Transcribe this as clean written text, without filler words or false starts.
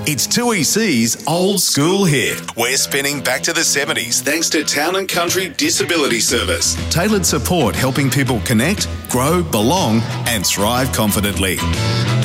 It's 2EC's Old School Hit. We're spinning back to the 70s thanks to Town and Country Disability Service. Tailored support helping people connect, grow, belong and thrive confidently.